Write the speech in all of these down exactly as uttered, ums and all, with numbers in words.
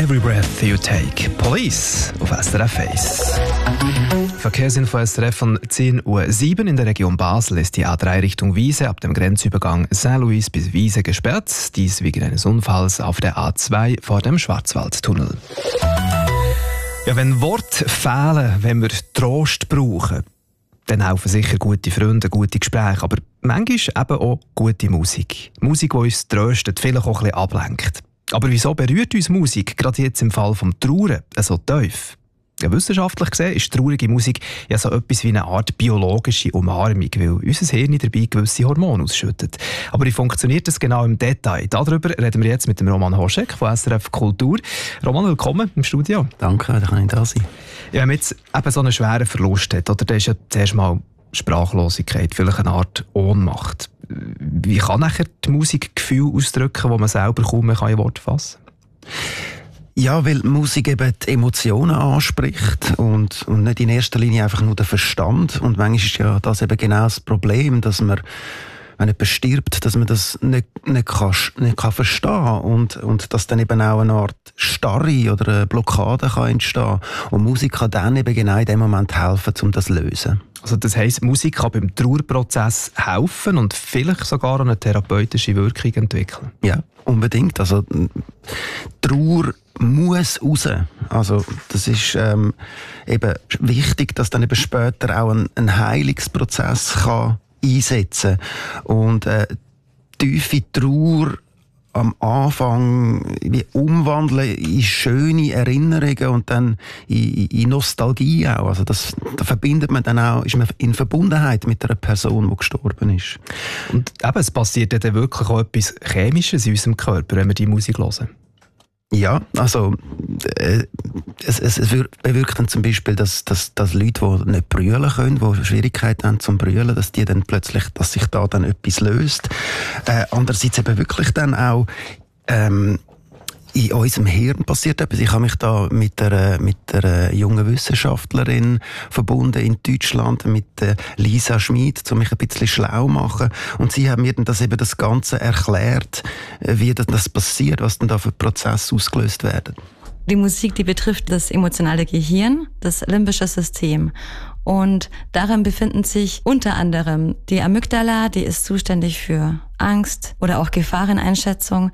Every Breath You Take. Police auf S R F eins. Verkehrsinfo S R F von zehn Uhr sieben in der Region Basel ist die A drei Richtung Wiese ab dem Grenzübergang Saint-Louis bis Wiese gesperrt. Dies wegen eines Unfalls auf der A zwei vor dem Schwarzwaldtunnel. Ja, wenn Worte fehlen, wenn wir Trost brauchen, dann helfen sicher gute Freunde, gute Gespräche, aber manchmal eben auch gute Musik. Musik, die uns tröstet, vielleicht auch ein bisschen ablenkt. Aber wieso berührt uns Musik, gerade jetzt im Fall des Trauern, so tief? Ja, wissenschaftlich gesehen ist traurige Musik ja so etwas wie eine Art biologische Umarmung, weil unser Hirn dabei gewisse Hormone ausschüttet. Aber wie funktioniert das genau im Detail? Darüber reden wir jetzt mit dem Roman Hoschek von S R F Kultur. Roman, willkommen im Studio. Danke, da kann ich da sein. Ja, wenn man jetzt eben so einen schweren Verlust hat, oder, dann ist ja zuerst mal Sprachlosigkeit, vielleicht eine Art Ohnmacht. Wie kann nachher die Musik Gefühle ausdrücken, die man selber kaum mehr in Worte fassen kann? Ja, weil Musik eben die Emotionen anspricht und, und nicht in erster Linie einfach nur den Verstand. Und manchmal ist ja das eben genau das Problem, dass man, wenn jemand stirbt, dass man das nicht, nicht, kann, nicht kann verstehen und, und dass dann eben auch eine Art Starre oder eine Blockade kann entstehen. Und Musik kann dann eben genau in dem Moment helfen, um das zu lösen. Also das heisst, Musik kann beim Trauerprozess helfen und vielleicht sogar eine therapeutische Wirkung entwickeln? Ja, unbedingt. Also Trauer muss raus. Also das ist ähm, eben wichtig, dass dann eben später auch ein, ein Heilungsprozess kann einsetzen kann. Und äh, tiefe Trauer am Anfang wie umwandeln in schöne Erinnerungen und dann in, in Nostalgie auch. Also das, da verbindet man dann auch, ist man in Verbundenheit mit einer Person, die gestorben ist. Und eben, es passiert dann wirklich auch etwas Chemisches in unserem Körper, wenn wir die Musik hören. Ja, also äh, es, es, es bewirkt dann zum Beispiel, dass, dass, dass Leute, die nicht brüllen können, die Schwierigkeiten haben zum Brüllen, dass die dann plötzlich, dass sich da dann etwas löst. Äh, andererseits eben wirklich dann auch ähm, in unserem Hirn passiert etwas. Ich habe mich da mit einer, mit einer jungen Wissenschaftlerin verbunden in Deutschland, mit Lisa Schmid, um mich ein bisschen schlau zu machen. Und sie haben mir dann das eben das Ganze erklärt, wie das passiert, was denn da für Prozesse ausgelöst werden. Die Musik, die betrifft das emotionale Gehirn, das limbische System. Und darin befinden sich unter anderem die Amygdala, die ist zuständig für Angst oder auch Gefahreneinschätzung,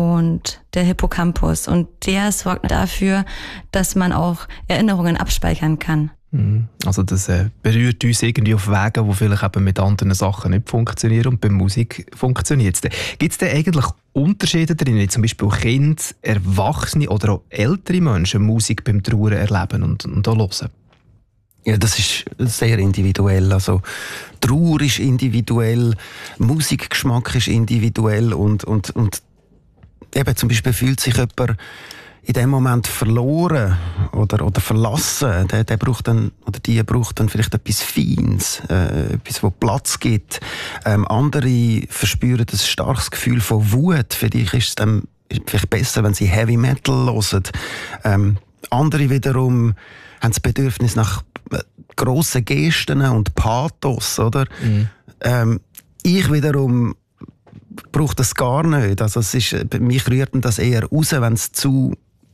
und der Hippocampus. Und der sorgt dafür, dass man auch Erinnerungen abspeichern kann. Also das äh, berührt uns irgendwie auf Wegen, die vielleicht eben mit anderen Sachen nicht funktionieren, und bei Musik funktioniert es. Gibt es denn eigentlich Unterschiede drin, zum Beispiel Kinder, Erwachsene oder auch ältere Menschen Musik beim Trauern erleben und, und auch hören? Ja, das ist sehr individuell. Also Trauer ist individuell, Musikgeschmack ist individuell und, und, und eben zum Beispiel fühlt sich jemand in dem Moment verloren oder, oder verlassen, der, der braucht dann, oder die braucht dann vielleicht etwas Feines, äh, etwas, wo Platz gibt. Ähm, andere verspüren ein starkes Gefühl von Wut. Für dich ist es dann vielleicht besser, wenn sie Heavy Metal hören. Ähm, andere wiederum haben das Bedürfnis nach grossen Gesten und Pathos, oder? Mhm. Ähm, ich wiederum brauche das gar nicht. Also es ist, bei mich rührt das eher raus, wenn es zu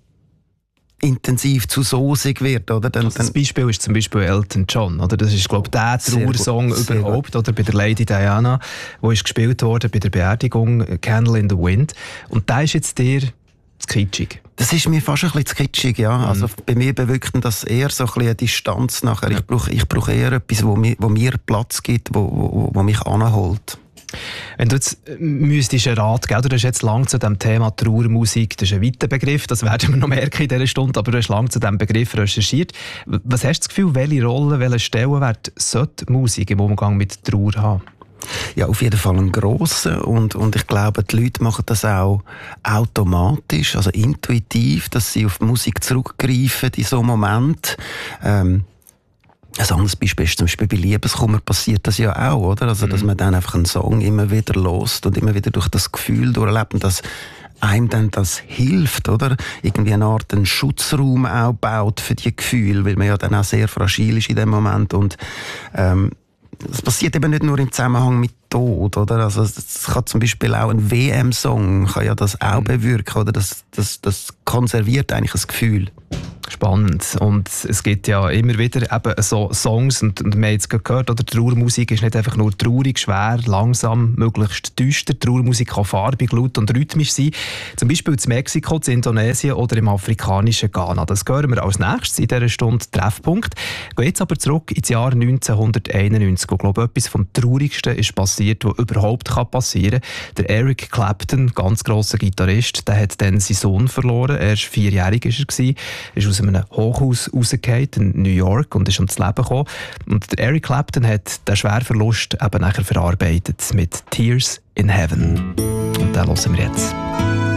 intensiv, zu sosig wird, oder? Dann, also das Beispiel ist zum Beispiel Elton John, oder? Das ist, glaube ich, der Trauersong überhaupt, oder? Bei der Lady Diana, wo ist gespielt wurde bei der Beerdigung, Candle in the Wind. Und da ist jetzt dir zu kitschig. Das ist mir fast ein bisschen zu kitschig, ja. Mhm. Also bei mir bewirkt das eher so ein bisschen eine Distanz nachher. Ich brauche ich brauche eher etwas, wo mir, wo mir Platz gibt, wo, wo, wo mich anholt. Wenn du jetzt müsstest einen Rat geben, du hast jetzt lange zu dem Thema Trauermusik, das ist ein weiter Begriff, das werden wir noch merken in dieser Stunde, aber du hast lange zu diesem Begriff recherchiert. Was hast du das Gefühl, welche Rolle, welchen Stellenwert sollte Musik im Umgang mit Trauer haben? Ja, auf jeden Fall einen grossen, und, und ich glaube, die Leute machen das auch automatisch, also intuitiv, dass sie auf die Musik zurückgreifen in so einem Moment. Ähm, Ein anderes Beispiel ist zum Beispiel bei Liebeskummer passiert das ja auch, oder? Also, dass man dann einfach einen Song immer wieder hört und immer wieder durch das Gefühl durchlebt und dass einem dann das hilft, oder? Irgendwie eine Art einen Schutzraum auch baut für die Gefühle, weil man ja dann auch sehr fragil ist in dem Moment und ähm, es passiert eben nicht nur im Zusammenhang mit Tod, oder? Also es kann zum Beispiel auch ein W M-Song kann ja das auch bewirken, oder? Das, das, das konserviert eigentlich ein Gefühl. Spannend. Und es gibt ja immer wieder eben so Songs, und, und wir haben jetzt gehört, oder? Trauermusik ist nicht einfach nur traurig, schwer, langsam, möglichst düster. Trauermusik kann farbig, laut und rhythmisch sein. Zum Beispiel in Mexiko, in Indonesien oder im afrikanischen Ghana. Das hören wir als nächstes in dieser Stunde Treffpunkt. Gehen jetzt aber zurück ins Jahr neunzehnhunderteinundneunzig. Ich glaube, etwas vom Traurigsten ist passiert, was überhaupt passieren kann. Der Eric Clapton, ganz grosser Gitarrist, der hat dann seinen Sohn verloren. Er war vierjährig, ist er, ist aus einem Hochhaus rausgefallen in New York und ist ums Leben gekommen. Und der Eric Clapton hat den schweren Verlust eben nachher verarbeitet mit «Tears in Heaven». Und den hören wir jetzt.